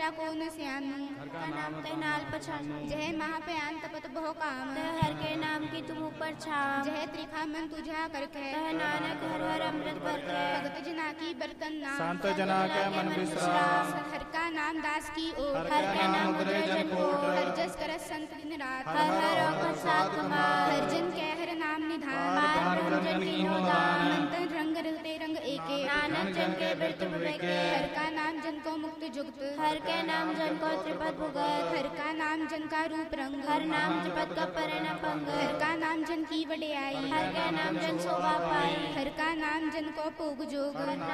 हरा को न सियानु हर का नाम ते नाल पछानु जय महा पे आन तपत बहु काम ते हर के नाम की तुम ऊपर छाम जय त्रिखा मन तुझा करके ते नानक हर हर अमृत बरके भगत जना की बर्तन नाम संत जना के मन विश्राम हर का नाम दास की ओर हर के नाम उतरे जन कोट हर जस कर संत दिन रात हर हर औखत सात कमाल हर जन के हर नाम निधान बार ब्रह्मजन की दान मंतन रंग रते रंग एके नानक जन के बिरत विवेके हर का नाम जन को मुक्त जुगत हर के नाम जन को त्रिपद भुगत हर का नाम जन का रूप रंग हर नाम त्रिपद का परिण पंग हर का नाम जन की वडियाई हर के नाम जन शोभा पाई हर का नाम जन को पोग जोग